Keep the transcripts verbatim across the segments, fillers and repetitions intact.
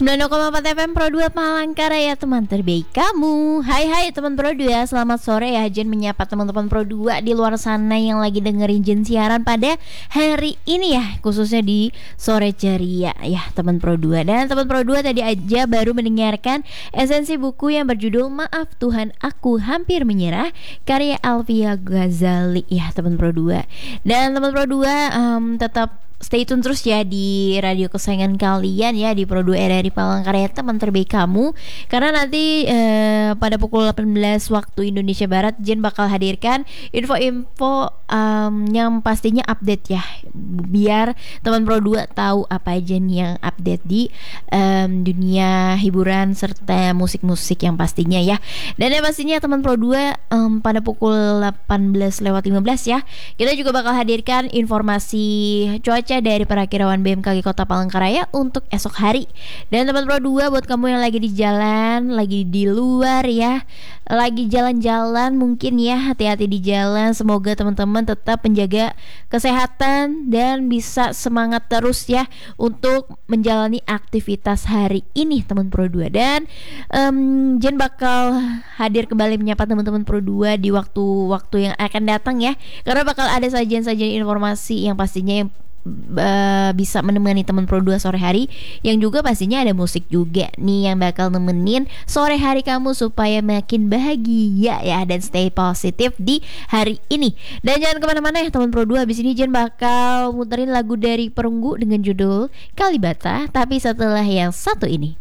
sembilan puluh koma empat F M Pro dua Palangkaraya, teman terbaik kamu. Hai hai teman Pro dua, selamat sore ya. Jen menyapa teman-teman Pro dua di luar sana yang lagi dengerin Jen siaran pada hari ini ya, khususnya di sore ceria ya teman Pro dua. Dan teman Pro dua tadi aja baru mendengarkan esensi buku yang berjudul Maaf Tuhan Aku Hampir Menyerah, karya Alfia Ghazali ya teman Pro dua. Dan teman Pro dua um, tetap stay tune terus ya di radio kesayangan kalian ya, di Pro dua R R I Palangkaraya, teman terbaik kamu. Karena nanti eh, pada pukul delapan belas waktu Indonesia Barat, Jen bakal hadirkan info-info um, yang pastinya update ya, biar teman Pro dua tahu apa aja nih yang update di um, dunia hiburan serta musik-musik yang pastinya ya. Dan yang pastinya teman Pro dua um, pada pukul delapan belas lewat lima belas ya, kita juga bakal hadirkan informasi cuaca dari perakirawan B M K G Kota Palangkaraya untuk esok hari. Dan teman Pro dua, buat kamu yang lagi di jalan, lagi di luar ya, lagi jalan-jalan mungkin ya, hati-hati di jalan. Semoga teman-teman tetap menjaga kesehatan dan bisa semangat terus ya untuk menjalani aktivitas hari ini teman Pro dua. Dan um, Jen bakal hadir kembali menyapa teman-teman Pro dua di waktu-waktu yang akan datang ya, karena bakal ada sajian-sajian informasi yang pastinya yang Uh, bisa menemani teman Pro dua sore hari, yang juga pastinya ada musik juga nih yang bakal nemenin sore hari kamu supaya makin bahagia ya, dan stay positif di hari ini. Dan jangan kemana-mana ya teman Pro dua, abis ini Jen bakal muterin lagu dari Perunggu dengan judul Kalibata, tapi setelah yang satu ini.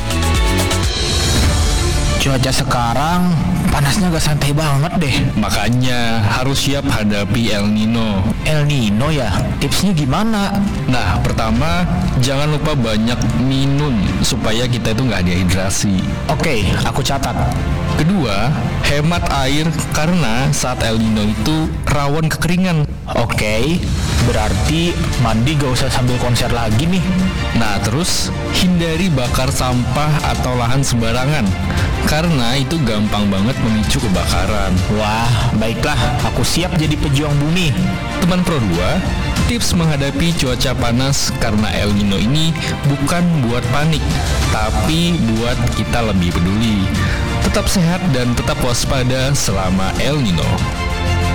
Cuaca sekarang panasnya gak santai banget deh. Makanya harus siap hadapi El Nino. El Nino ya? Tipsnya gimana? Nah, pertama jangan lupa banyak minum supaya kita itu gak dehidrasi. Oke, aku catat. Kedua, hemat air karena saat El Nino itu rawan kekeringan. Oke, berarti mandi gak usah sambil konser lagi nih. Nah, terus hindari bakar sampah atau lahan sembarangan, karena itu gampang banget memicu kebakaran. Wah, baiklah, aku siap jadi pejuang bumi. Teman Pro dua, tips menghadapi cuaca panas karena El Nino ini bukan buat panik, tapi buat kita lebih peduli. Tetap sehat dan tetap waspada selama El Nino.